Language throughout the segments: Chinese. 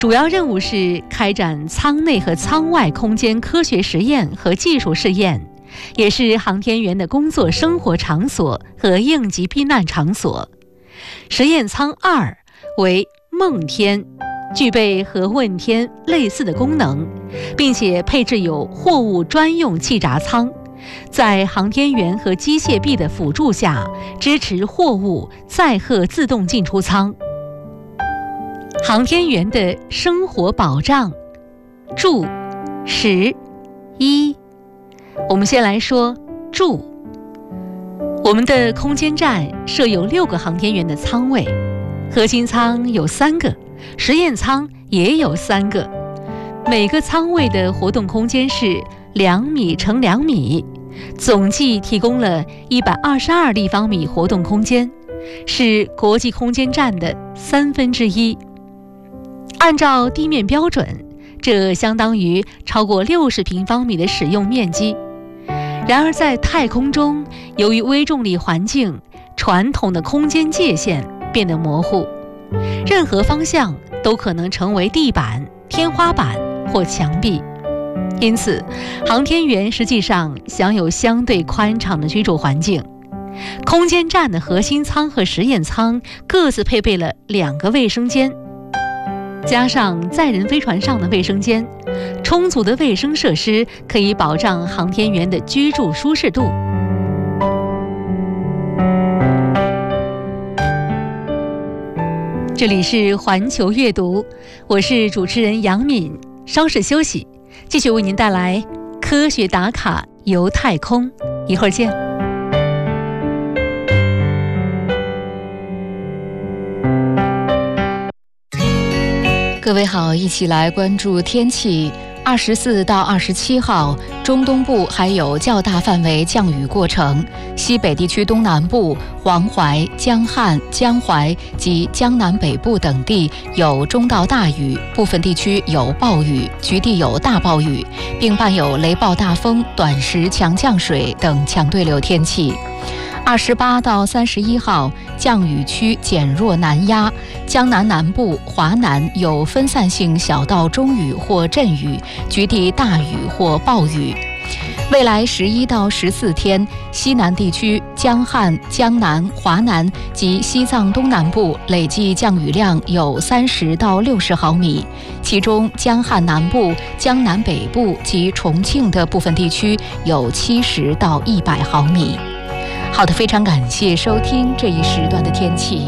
主要任务是开展舱内和舱外空间科学实验和技术试验，也是航天员的工作生活场所和应急避难场所。实验舱2为梦天，具备和问天类似的功能，并且配置有货物专用气闸舱，在航天员和机械臂的辅助下，支持货物载荷自动进出舱。航天员的生活保障，住、食、衣。我们先来说住。我们的空间站设有6个航天员的舱位，核心舱有3个，实验舱也有3个。每个舱位的活动空间是2米乘2米，总计提供了122立方米活动空间，是国际空间站的1/3。按照地面标准，这相当于超过60平方米的使用面积。然而在太空中，由于微重力环境，传统的空间界限变得模糊，任何方向都可能成为地板、天花板或墙壁。因此，航天员实际上享有相对宽敞的居住环境。空间站的核心舱和实验舱各自配备了2个卫生间，加上载人飞船上的卫生间，充足的卫生设施可以保障航天员的居住舒适度。这里是环球阅读，我是主持人杨敏，稍事休息，继续为您带来科学打卡游太空，一会儿见。各位好，一起来关注天气。24到27号，中东部还有较大范围降雨过程，西北地区东南部、黄淮、江汉、江淮及江南北部等地有中到大雨，部分地区有暴雨，局地有大暴雨，并伴有雷暴大风、短时强降水等强对流天气。28到31号，降雨区减弱南压，江南南部、华南有分散性小到中雨或阵雨，局地大雨或暴雨。未来11到14天，西南地区、江汉、江南、华南及西藏东南部累计降雨量有30到60毫米，其中江汉南部、江南北部及重庆的部分地区有70到100毫米。好的，非常感谢收听这一时段的天气。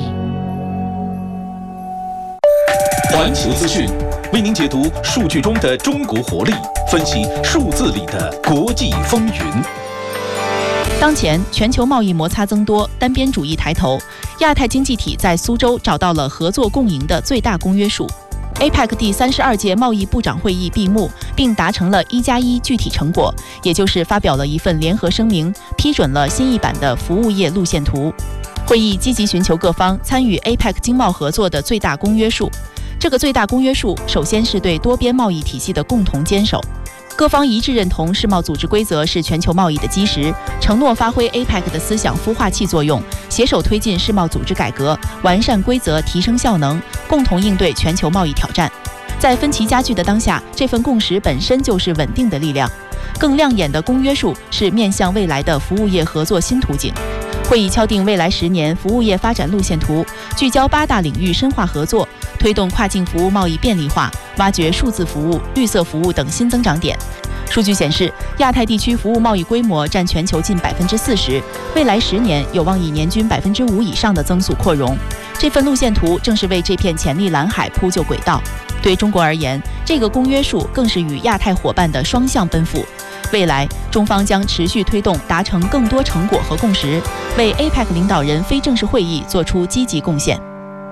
环球资讯为您解读数据中的中国活力，分析数字里的国际风云。 当前全球贸易摩擦增多，单边主义抬头，亚太经济体在苏州找到了合作共赢的最大公约数。APEC 第32届贸易部长会议闭幕，并达成了1+1具体成果，也就是发表了一份联合声明，批准了新一版的服务业路线图。会议积极寻求各方参与 APEC 经贸合作的最大公约数。这个最大公约数首先是对多边贸易体系的共同坚守。各方一致认同世贸组织规则是全球贸易的基石，承诺发挥 APEC 的思想孵化器作用，携手推进世贸组织改革，完善规则，提升效能，共同应对全球贸易挑战。在分歧加剧的当下，这份共识本身就是稳定的力量。更亮眼的公约数是面向未来的服务业合作新图景。会议敲定未来10年服务业发展路线图，聚焦8大领域深化合作，推动跨境服务贸易便利化，挖掘数字服务、绿色服务等新增长点。数据显示，亚太地区服务贸易规模占全球近40%，未来10年有望以年均5%以上的增速扩容。这份路线图正是为这片潜力蓝海铺就轨道。对中国而言，这个公约数更是与亚太伙伴的双向奔赴。未来，中方将持续推动达成更多成果和共识，为 APEC 领导人非正式会议做出积极贡献。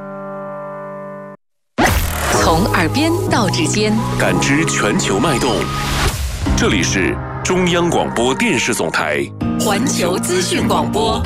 从耳边到指尖， 感知全球脉动。这里是中央广播电视总台环球资讯广播。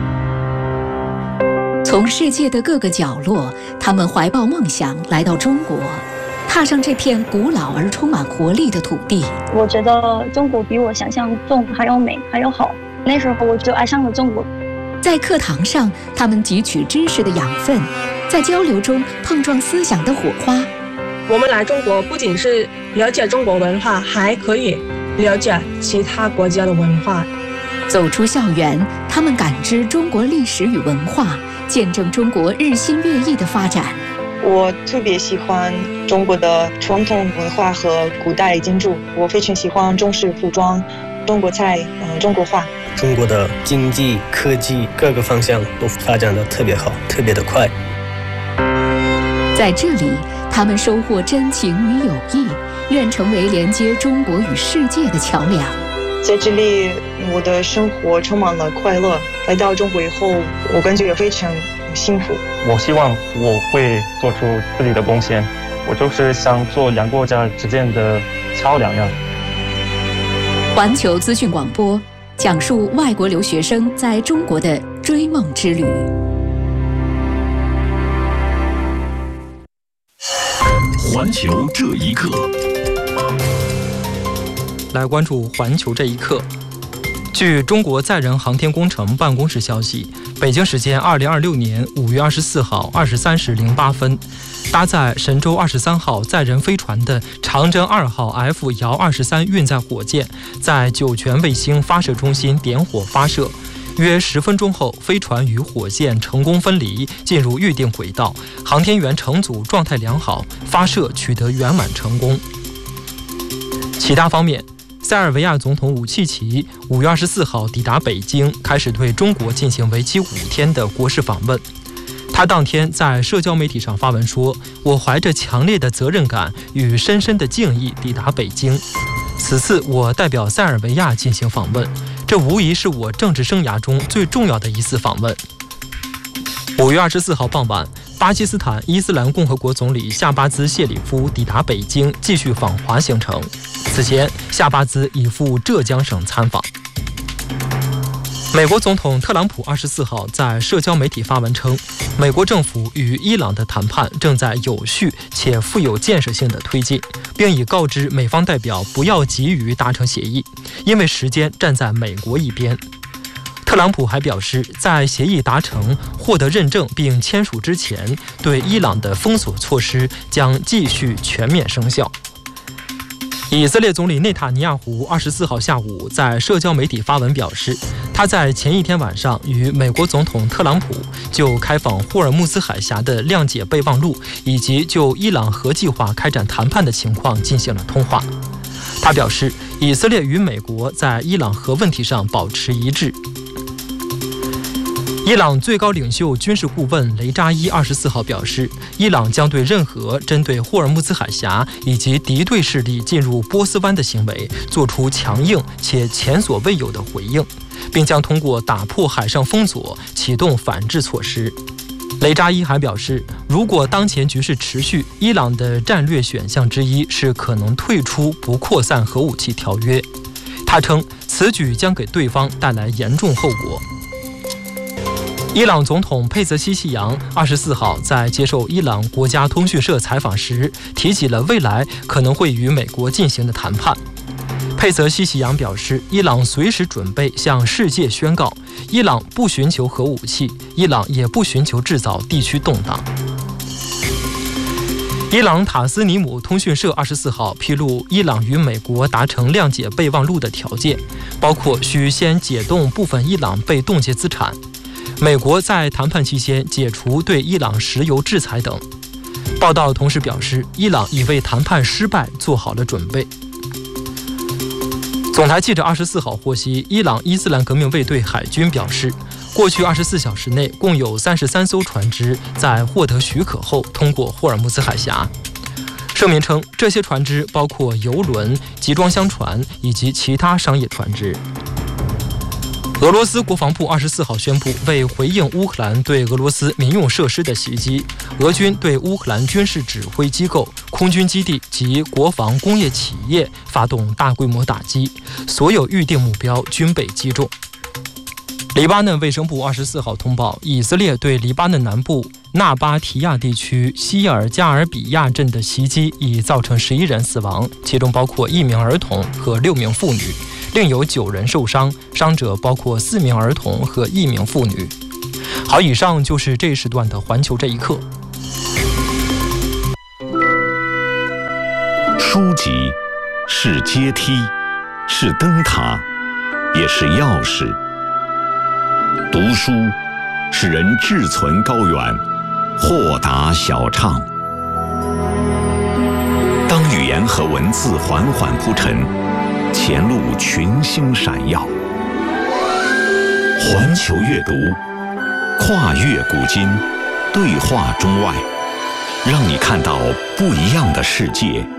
从世界的各个角落，他们怀抱梦想来到中国，踏上这片古老而充满活力的土地。 我觉得中国比我想象中还要美，还要好。那时候我就爱上了中国。 在课堂上，他们汲取知识的养分，在交流中碰撞思想的火花。 我们来中国不仅是了解中国文化，还可以了解其他国家的文化。 走出校园，他们感知中国历史与文化，见证中国日新月异的发展。 我特别喜欢中国的传统文化和古代建筑，我非常喜欢中式服装、中国菜、中国画。 中国的经济、科技各个方向都发展得特别好，特别的快。 在这里，他们收获真情与友谊，愿成为连接中国与世界的桥梁。 在这里，我的生活充满了快乐。来到中国以后，我感觉也非常幸福。 我希望我会做出自己的贡献，我就是想做两国家之间的桥梁呀。 环球资讯广播讲述外国留学生在中国的追梦之旅。 环球这一刻， 来关注环球这一刻。据中国载人航天工程办公室消息，北京时间2026年5月24号23时08分，搭载神舟23号载人飞船的长征2号 F-23运载火箭在酒泉卫星发射中心点火发射。约10分钟后，飞船与火箭成功分离，进入预定轨道，航天员乘组状态良好，发射取得圆满成功。其他方面，塞尔维亚总统武契奇5月24号抵达北京，开始对中国进行为期5天的国事访问。他当天在社交媒体上发文说：“我怀着强烈的责任感与深深的敬意抵达北京。此次我代表塞尔维亚进行访问，这无疑是我政治生涯中最重要的一次访问。”5月24号傍晚，巴基斯坦伊斯兰共和国总理夏巴兹谢里夫抵达北京，继续访华行程。此前，夏巴兹已赴浙江省参访。美国总统特朗普24号在社交媒体发文称，美国政府与伊朗的谈判正在有序且富有建设性的推进，并已告知美方代表不要急于达成协议，因为时间站在美国一边。特朗普还表示，在协议达成、获得认证并签署之前，对伊朗的封锁措施将继续全面生效。以色列总理内塔尼亚胡24号下午在社交媒体发文表示，他在前一天晚上与美国总统特朗普就开放霍尔木兹海峡的谅解备忘录以及就伊朗核计划开展谈判的情况进行了通话。他表示，以色列与美国在伊朗核问题上保持一致。伊朗最高领袖军事顾问雷扎伊24号表示，伊朗将对任何针对霍尔木兹海峡以及敌对势力进入波斯湾的行为做出强硬且前所未有的回应，并将通过打破海上封锁启动反制措施。雷扎伊还表示，如果当前局势持续，伊朗的战略选项之一是可能退出不扩散核武器条约。他称，此举将给对方带来严重后果。伊朗总统佩泽西奇扬24号在接受伊朗国家通讯社采访时，提起了未来可能会与美国进行的谈判。佩泽西奇扬表示，伊朗随时准备向世界宣告，伊朗不寻求核武器，伊朗也不寻求制造地区动荡。伊朗塔斯尼姆通讯社24号披露，伊朗与美国达成谅解备忘录的条件，包括需先解冻部分伊朗被冻结资产，美国在谈判期间解除对伊朗石油制裁等。报道同时表示，伊朗已为谈判失败做好了准备。总台记者24号获悉，伊朗伊斯兰革命卫队海军表示，过去24小时内共有33艘船只在获得许可后通过霍尔木兹海峡。声明称，这些船只包括油轮、集装箱船以及其他商业船只。俄罗斯国防部24号宣布，为回应乌克兰对俄罗斯民用设施的袭击，俄军对乌克兰军事指挥机构、空军基地及国防工业企业发动大规模打击，所有预定目标均被击中。黎巴嫩卫生部24号通报，以色列对黎巴嫩南部纳巴提亚地区希尔加尔比亚镇的袭击已造成11人死亡，其中包括1名儿童和6名妇女，另有9人受伤，伤者包括4名儿童和1名妇女。好，以上就是这一时段的环球这一刻。 书籍是阶梯，是灯塔，也是钥匙。读书使人志存高远，豁达小畅。当语言和文字缓缓铺陈，前路群星闪耀。环球阅读，跨越古今，对话中外，让你看到不一样的世界。